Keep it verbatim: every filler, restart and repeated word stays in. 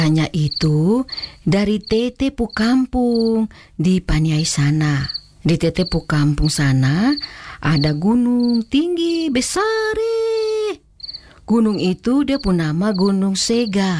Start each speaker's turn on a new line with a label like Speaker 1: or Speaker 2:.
Speaker 1: Hanya itu dari Tetepu Kampung di Paniai sana. Di Tetepu Kampung sana ada gunung tinggi besar. Gunung itu dia pun nama Gunung Sega.